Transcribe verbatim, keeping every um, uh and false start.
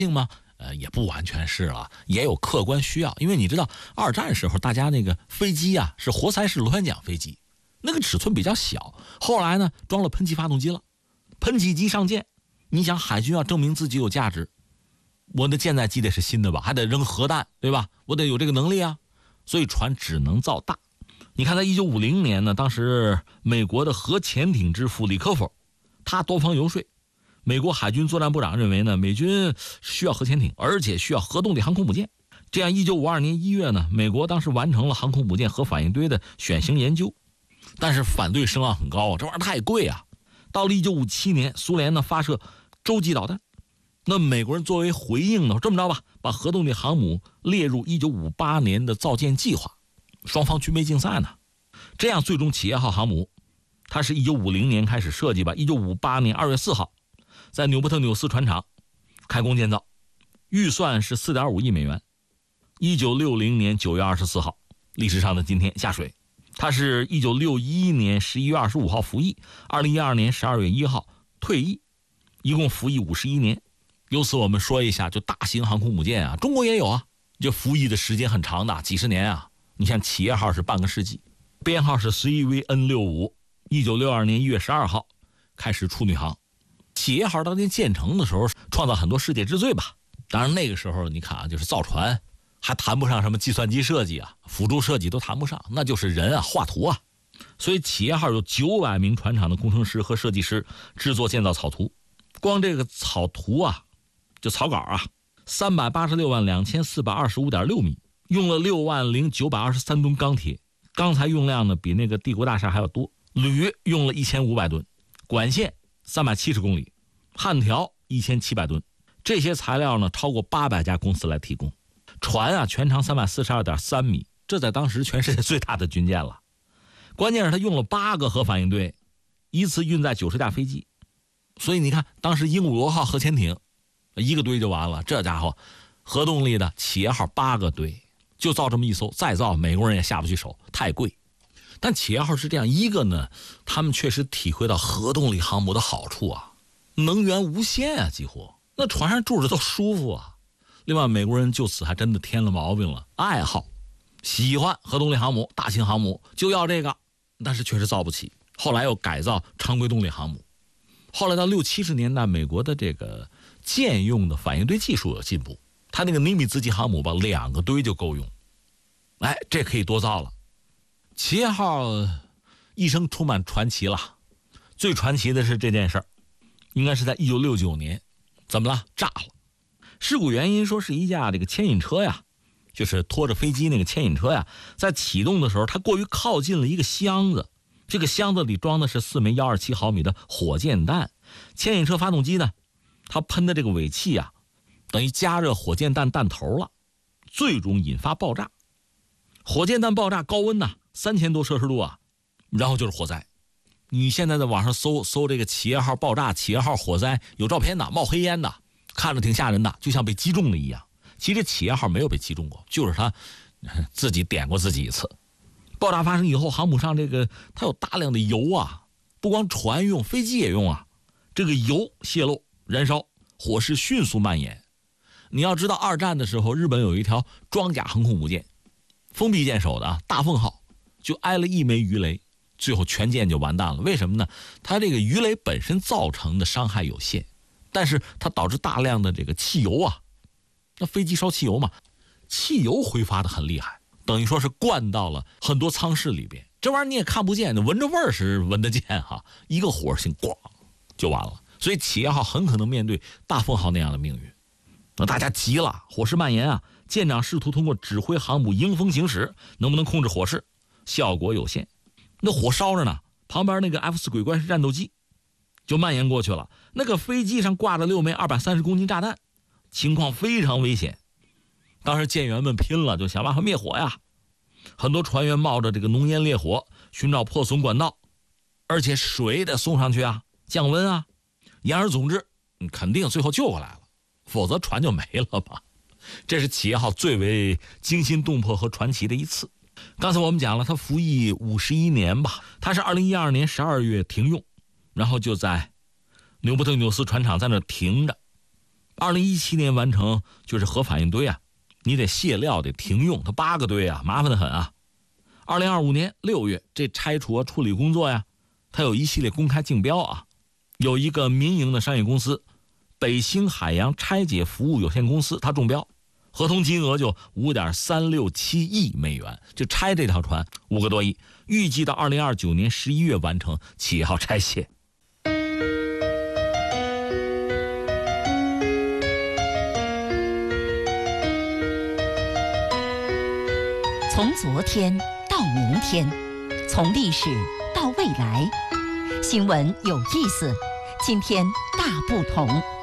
性吗？呃，也不完全是了，也有客观需要。因为你知道，二战时候大家那个飞机啊是活塞式螺旋桨飞机，那个尺寸比较小。后来呢，装了喷气发动机了，喷气机上舰，你想海军要证明自己有价值，我的舰载机得是新的吧，还得扔核弹，对吧？我得有这个能力啊，所以船只能造大。你看，在一九五零年呢，当时美国的核潜艇之父李克弗，他多方游说。美国海军作战部长认为呢，美军需要核潜艇，而且需要核动力航空母舰。这样，一九五二年一月呢，美国当时完成了航空母舰核反应堆的选型研究，但是反对声浪很高啊，这玩意儿太贵啊。到了一九五七年，苏联呢发射洲际导弹，那美国人作为回应呢，这么着吧，把核动力航母列入一九五八年的造舰计划，双方军备竞赛呢。这样，最终企业号航母，它是一九五零年开始设计吧，一九五八年二月四号。在纽波特纽斯船厂开工建造，预算是 四点五亿美元。一九六零年九月二十四号，历史上的今天下水。他是一九六一年十一月二十五号服役，二零一二年十二月一号退役，一共服役五十一年。由此我们说一下，就大型航空母舰啊，中国也有啊，就服役的时间很长的，几十年啊。你像企业号是半个世纪，编号是 C V N 六五， 一九六二年一月十二号开始处女航。企业号当年建成的时候，创造很多世界之最吧。当然那个时候你看啊，就是造船还谈不上什么计算机设计啊，辅助设计都谈不上，那就是人啊，画图啊。所以企业号有九百名船厂的工程师和设计师制作建造草图，光这个草图啊，就草稿啊，三百八十六万两千四百二十五点六米，用了六万零九百二十三吨钢铁，钢材用量呢比那个帝国大厦还要多，铝用了一千五百吨，管线三百七十公里，焊条一千七百吨，这些材料呢超过八百家公司来提供。船啊全长三百四十二点三米，这在当时全世界最大的军舰了。关键是它用了八个核反应堆，一次运载九十架飞机。所以你看，当时鹦鹉螺号核潜艇一个堆就完了，这家伙核动力的企业号八个堆，就造这么一艘，再造美国人也下不去手，太贵。但企业号是这样一个呢，他们确实体会到核动力航母的好处啊，能源无限啊，几乎那船上住着都舒服啊。另外，美国人就此还真的添了毛病了，爱好喜欢核动力航母、大型航母，就要这个，但是确实造不起。后来又改造常规动力航母。后来到六七十年代，美国的这个舰用的反应堆技术有进步，它那个尼米兹级航母吧，两个堆就够用，哎，这可以多造了。企业号一生充满传奇了，最传奇的是这件事儿，应该是在一九六九年，怎么了？炸了。事故原因说是一架这个牵引车呀，就是拖着飞机那个牵引车呀，在启动的时候，它过于靠近了一个箱子，这个箱子里装的是四枚幺二七毫米的火箭弹，牵引车发动机呢，它喷的这个尾气啊，等于加热火箭弹弹头了，最终引发爆炸。火箭弹爆炸高温呐，三千多摄氏度啊，然后就是火灾。你现在在网上搜搜这个企业号爆炸、企业号火灾，有照片的，冒黑烟的，看着挺吓人的，就像被击中了一样。其实企业号没有被击中过，就是他自己点过自己一次。爆炸发生以后，航母上这个它有大量的油啊，不光船用，飞机也用啊。这个油泄漏燃烧，火势迅速蔓延。你要知道，二战的时候，日本有一条装甲航空母舰，封闭舰首的啊，大凤号，就挨了一枚鱼雷，最后全舰就完蛋了。为什么呢？它这个鱼雷本身造成的伤害有限，但是它导致大量的这个汽油啊，那飞机烧汽油嘛，汽油挥发的很厉害，等于说是灌到了很多舱室里边。这玩意儿你也看不见，闻着味儿是闻得见哈，一个火星咣就完了。所以企业号很可能面对大凤号那样的命运。那大家急了，火势蔓延啊，舰长试图通过指挥航母迎风行驶，能不能控制火势？效果有限。那火烧着呢，旁边那个 F 四 鬼怪式战斗机就蔓延过去了。那个飞机上挂着六枚二百三十公斤炸弹，情况非常危险。当时舰员们拼了，就想办法灭火呀。很多船员冒着这个浓烟烈火寻找破损管道，而且水得送上去啊，降温啊。言而总之，肯定最后救过来了，否则船就没了吧。这是企业号最为惊心动魄和传奇的一次。刚才我们讲了，它服役五十一年吧，它是二零一二年十二月停用，然后就在纽波特纽斯船厂在那停着， 二零一七年完成就是核反应堆啊，你得卸料得停用，它八个堆啊，麻烦得很啊。二零二五年六月，这拆除处理工作呀，它有一系列公开竞标啊，有一个民营的商业公司北星海洋拆解服务有限公司，它中标，合同金额就五点三六七亿美元，就拆这条船五个多亿，预计到二零二九年十一月完成起好拆卸。 从昨天到明天，从历史到未来，新闻有意思，今天大不同。